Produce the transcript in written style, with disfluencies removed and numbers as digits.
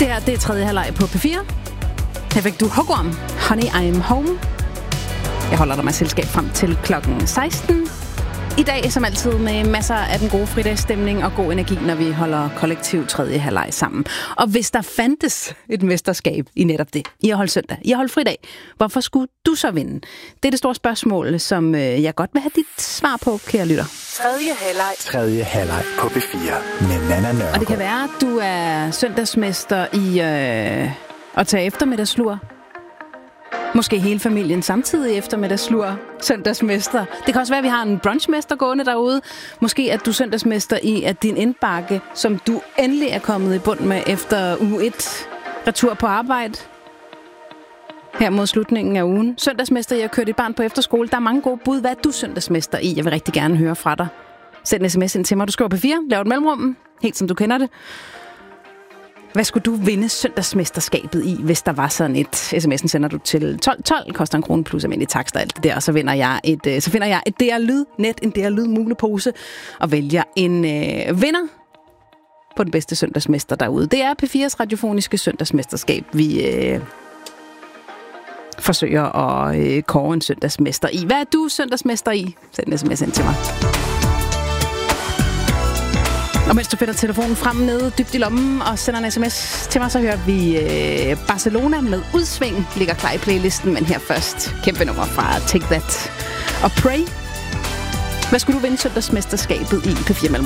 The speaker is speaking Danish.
Det her, det er tredje halvleg på P4. Her fik du Hugorm, Honey I'm Home. Jeg holder dig med selskab frem til klokken 16. I dag, som altid, med masser af den gode fridagsstemning og god energi, når vi holder kollektiv tredje halvleg sammen. Og hvis der fandtes et mesterskab i netop det, I har holdt søndag, I har holdt fridag, hvorfor skulle du så vinde? Det er det store spørgsmål, som jeg godt vil have dit svar på, kære lytter. Tredje halvleg på P4 med Nanna Nørgaard. Og det kan være, at du er søndagsmester i at tage eftermiddagslur. Måske hele familien samtidig eftermiddagslur, søndagsmester. Det kan også være, at vi har en brunchmester gående derude. Måske at du er søndagsmester i, at din indbakke, som du endelig er kommet i bund med efter uge 1, retur på arbejde, her mod slutningen af ugen. Søndagsmester i at køre dit barn på efterskole. Der er mange gode bud. Hvad er du søndagsmester i? Jeg vil rigtig gerne høre fra dig. Send en sms ind til mig. Du skriver P4, lav et mellemrum, helt som du kender det. Hvad skulle du vinde søndagsmesterskabet i, hvis der var sådan et? SMS'en sender du til 1212, koster 1 krone plus almindelig takst og alt det der, og så finder jeg et DR Lyd-net, en DR Lyd-mulepose, og vælger en vinder på den bedste søndagsmester derude. Det er P4's radiofoniske søndagsmesterskab, vi forsøger at kåre en søndagsmester i. Hvad er du søndagsmester i? Send en sms ind til mig. Og mens du finder telefonen frem nede dybt i lommen og sender en sms til mig, så hører vi Barcelona med Udsving. Ligger klar i playlisten, men her først kæmpe nummer fra Take That og Pray. Hvad skulle du vinde søndagsmesterskabet i P4 mellem?